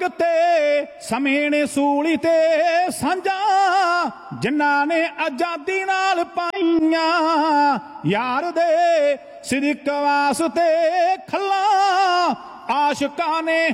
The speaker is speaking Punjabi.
ਤੇ ਸਮੇਂ ਨੇ ਸੂਲੀ ਤੇ ਸਾਂਝਾ ਜਿਨ੍ਹਾਂ ਨੇ ਆਜ਼ਾਦੀ ਨਾਲ ਪਾਈਆਂ ਯਾਰ ਦੇ ਸਿਦਕ ਵਾਸਤੇ ਖੱਲਾਂ ਆਸ਼ਿਕਾਂ ਨੇ